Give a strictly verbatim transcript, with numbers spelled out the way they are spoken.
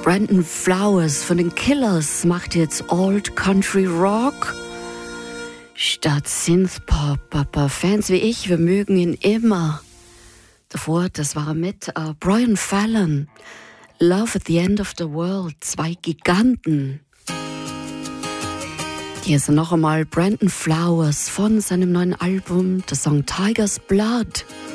Brandon Flowers von den Killers macht jetzt Old Country Rock statt Synthpop. Aber Fans wie ich, wir mögen ihn immer. Davor, das war mit uh, Brian Fallon, Love at the End of the World, zwei Giganten. Hier ist noch einmal Brandon Flowers von seinem neuen Album, der Song Tiger's Blood.